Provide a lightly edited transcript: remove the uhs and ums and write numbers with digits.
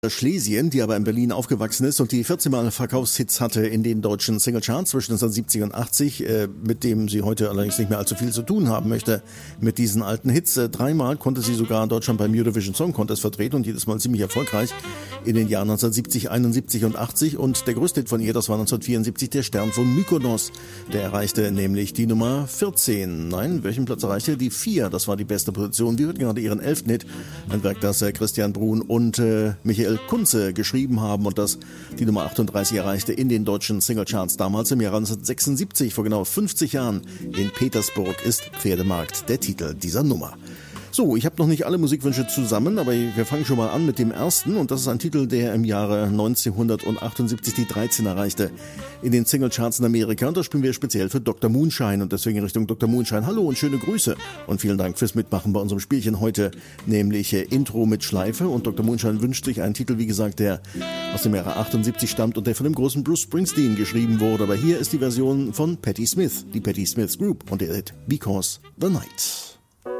Schlesien, die aber in Berlin aufgewachsen ist und die 14 Mal Verkaufshits hatte in den deutschen Singlecharts zwischen 1970 und 80, mit dem sie heute allerdings nicht mehr allzu viel zu tun haben möchte mit diesen alten Hits. 3-mal konnte sie sogar Deutschland beim Eurovision Song Contest vertreten und jedes Mal ziemlich erfolgreich in den Jahren 1970, 71 und 80. Und der größte Hit von ihr, das war 1974 der Stern von Mykonos. Der erreichte nämlich die Nummer 14. Nein, welchen Platz erreichte? Die 4. Das war die beste Position. Wir hörten gerade ihren 11. Hit. Ein Werk, das Christian Bruhn und Michael Kunze geschrieben haben und das die Nummer 38 erreichte in den deutschen Singlecharts damals im Jahr 1976, vor genau 50 Jahren. In Petersburg ist Pferdemarkt der Titel dieser Nummer. So, ich habe noch nicht alle Musikwünsche zusammen, aber wir fangen schon mal an mit dem ersten und das ist ein Titel, der im Jahre 1978 die 13 erreichte in den Singlecharts in Amerika und das spielen wir speziell für Dr. Moonshine und deswegen Richtung Dr. Moonshine. Hallo und schöne Grüße und vielen Dank fürs Mitmachen bei unserem Spielchen heute, nämlich Intro mit Schleife und Dr. Moonshine wünscht sich einen Titel, wie gesagt, der aus dem Jahre 78 stammt und der von dem großen Bruce Springsteen geschrieben wurde, aber hier ist die Version von Patti Smith, die Patti Smith Group und der Hit Because the Night.